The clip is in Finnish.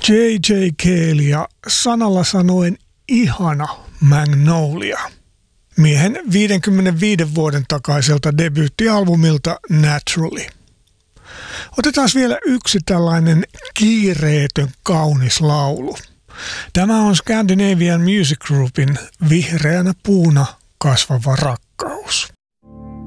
J.J. Cale ja sanalla sanoen ihana Magnolia. Miehen 55 vuoden takaiselta debyyttialbumilta Naturally. Otetaan vielä yksi tällainen kiireetön kaunis laulu. Tämä on Scandinavian Music Groupin Vihreänä puuna kasvava rakkaus.